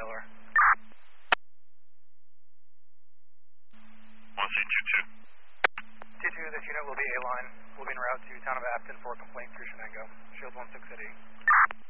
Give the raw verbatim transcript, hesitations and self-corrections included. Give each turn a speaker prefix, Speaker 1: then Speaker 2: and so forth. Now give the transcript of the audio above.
Speaker 1: Taylor.
Speaker 2: one C two two.
Speaker 1: two two, this unit will be A-line. We'll be en route to town of Afton for a complaint through Shenango. Shield one six at eight.